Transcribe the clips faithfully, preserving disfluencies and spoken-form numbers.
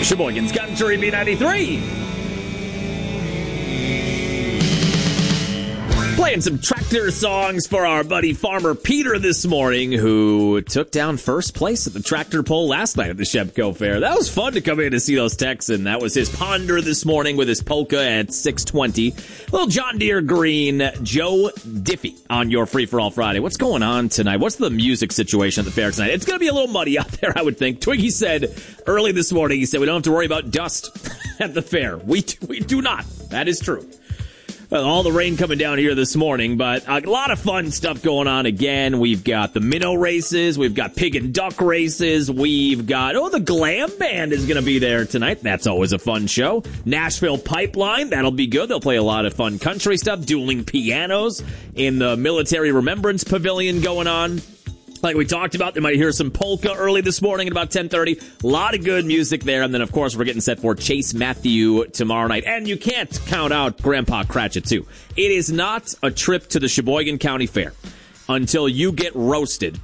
Sheboygan's Country B ninety-three. Playing some tractor songs for our buddy Farmer Peter this morning, who took down first place at the tractor poll last night at the Shebco Fair. That was fun to come in to see those Texans. That was his ponder this morning with his polka at six twenty. Little John Deere Green, Joe Diffie on your Free-for-All Friday. What's going on tonight? What's the music situation at the fair tonight? It's going to be a little muddy out there, I would think. Twiggy said early this morning, he said we don't have to worry about dust at the fair. We, we do not. That is true. Well, all the rain coming down here this morning, but a lot of fun stuff going on again. We've got the minnow races. We've got pig and duck races. We've got, oh, the Glam Band is going to be there tonight. That's always a fun show. Nashville Pipeline, that'll be good. They'll play a lot of fun country stuff. Dueling pianos in the Military Remembrance Pavilion going on. Like we talked about, they might hear some polka early this morning at about ten thirty. A lot of good music there. And then, of course, we're getting set for Chase Matthew tomorrow night. And you can't count out Grandpa Cratchit, too. It is not a trip to the Sheboygan County Fair until you get roasted.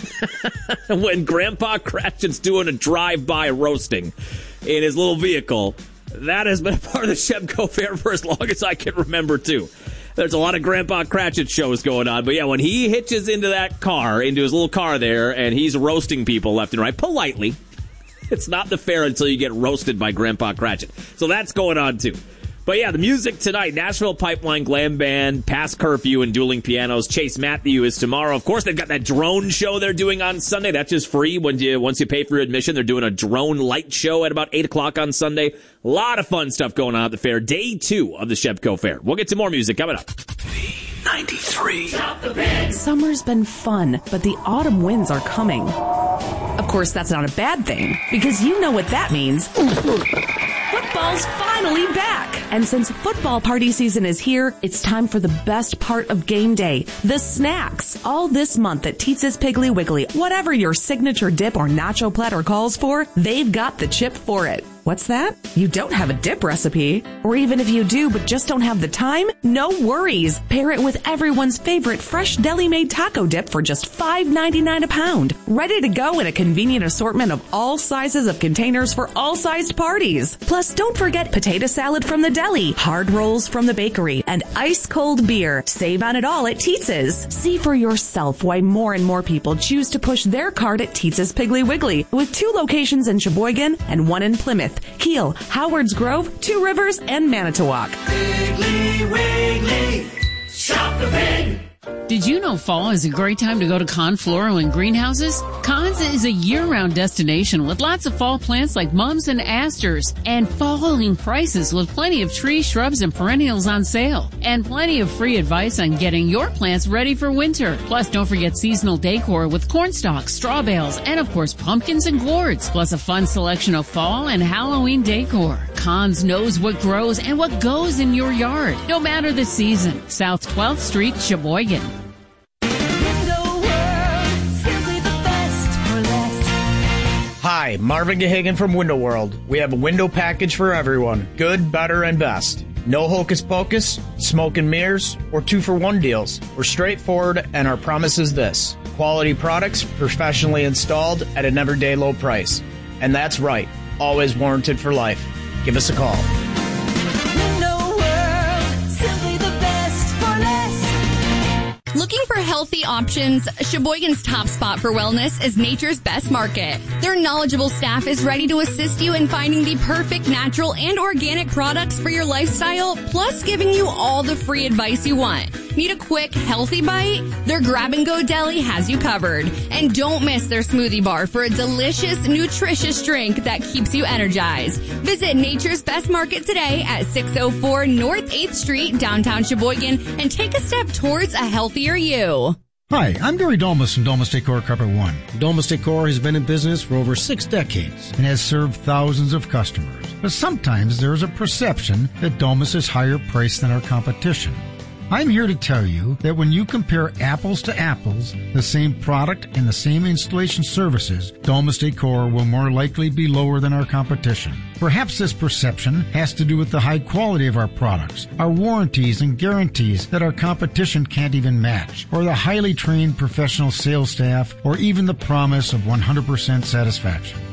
When Grandpa Cratchit's doing a drive-by roasting in his little vehicle, that has been a part of the Shebco Fair for as long as I can remember, too. There's a lot of Grandpa Cratchit shows going on. But, yeah, when he hitches into that car, into his little car there, and he's roasting people left and right, politely, it's not the fair until you get roasted by Grandpa Cratchit. So that's going on, too. But, yeah, the music tonight, Nashville Pipeline Glam Band, Past Curfew, and Dueling Pianos. Chase Matthew is tomorrow. Of course, they've got that drone show they're doing on Sunday. That's just free when you, once you pay for your admission. They're doing a drone light show at about eight o'clock on Sunday. A lot of fun stuff going on at the fair. Day two of the Shebco Fair. We'll get to more music coming up. B ninety-three. Summer's been fun, but the autumn winds are coming. Of course, that's not a bad thing, because you know what that means. Football's finally back. And since football party season is here, it's time for the best part of game day, the snacks. All this month at Teetz's Piggly Wiggly, whatever your signature dip or nacho platter calls for, they've got the chip for it. What's that? You don't have a dip recipe? Or even if you do but just don't have the time? No worries. Pair it with everyone's favorite fresh deli-made taco dip for just five ninety-nine a pound. Ready to go in a convenient assortment of all sizes of containers for all sized parties. Plus, don't forget potato salad from the deli, hard rolls from the bakery, and ice-cold beer. Save on it all at Teetz's. See for yourself why more and more people choose to push their cart at Teetz's Piggly Wiggly, with two locations in Sheboygan and one in Plymouth, Kiel, Howards Grove, Two Rivers, and Manitowoc. Piggly Wiggly, shop the pig. Did you know fall is a great time to go to Con Floral and Greenhouses? Cons is a year-round destination with lots of fall plants like mums and asters, and falling prices with plenty of trees, shrubs, and perennials on sale, and plenty of free advice on getting your plants ready for winter. Plus, don't forget seasonal decor with corn stalks, straw bales, and of course pumpkins and gourds, plus a fun selection of fall and Halloween decor. Cons knows what grows and what goes in your yard, no matter the season. South twelfth Street, Sheboygan. Hi, Marvin Gahagan from Window World. We have a window package for everyone. Good, better, and best. No hocus pocus, smoke and mirrors, or two-for-one deals. We're straightforward, and our promise is this. Quality products, professionally installed, at an everyday low price. And that's right, always warranted for life. Give us a call. Looking for healthy options? Sheboygan's top spot for wellness is Nature's Best Market. Their knowledgeable staff is ready to assist you in finding the perfect natural and organic products for your lifestyle, plus giving you all the free advice you want. Need a quick, healthy bite? Their grab-and-go deli has you covered. And don't miss their smoothie bar for a delicious, nutritious drink that keeps you energized. Visit Nature's Best Market today at six oh four North eighth Street, downtown Sheboygan, and take a step towards a healthier you. Hi, I'm Gary Dolmas from Dolmas Decor Carpet One. Dolmas Decor has been in business for over six decades and has served thousands of customers. But sometimes there is a perception that Dolmas is higher priced than our competition. I'm here to tell you that when you compare apples to apples, the same product and the same installation services, Dolmas Decor will more likely be lower than our competition. Perhaps this perception has to do with the high quality of our products, our warranties and guarantees that our competition can't even match, or the highly trained professional sales staff, or even the promise of one hundred percent satisfaction.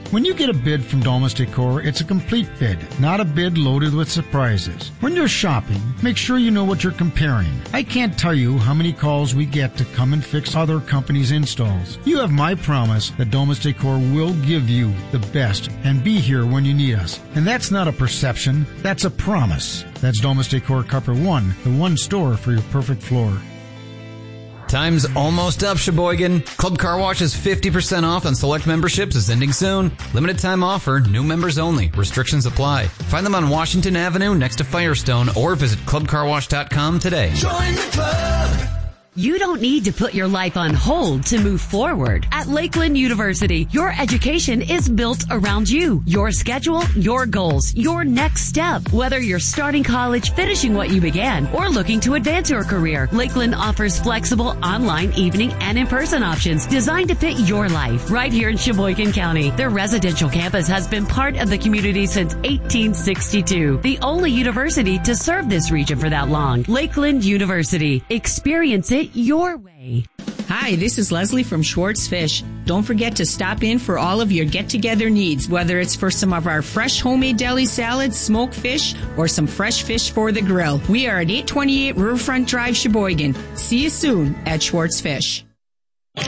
When you get a bid from Domus Decor, it's a complete bid, not a bid loaded with surprises. When you're shopping, make sure you know what you're comparing. I can't tell you how many calls we get to come and fix other companies' installs. You have my promise that Domus Decor will give you the best and be here when you need us. And that's not a perception, that's a promise. That's Domus Decor Copper One, the one store for your perfect floor. Time's almost up, Sheboygan. Club Car Wash is fifty percent off on select memberships is ending soon. Limited time offer, new members only. Restrictions apply. Find them on Washington Avenue next to Firestone or visit club car wash dot com today. Join the club. You don't need to put your life on hold to move forward. At Lakeland University, your education is built around you, your schedule, your goals, your next step. Whether you're starting college, finishing what you began, or looking to advance your career, Lakeland offers flexible online, evening, and in-person options designed to fit your life right here in Sheboygan County. Their residential campus has been part of the community since eighteen sixty-two, the only university to serve this region for that long. Lakeland University. Experience it your way. Hi, this is Leslie from Schwartz Fish. Don't forget to stop in for all of your get-together needs, whether it's for some of our fresh homemade deli salads, smoked fish, or some fresh fish for the grill. We are at eight twenty-eight Riverfront Drive, Sheboygan. See you soon at Schwartz Fish.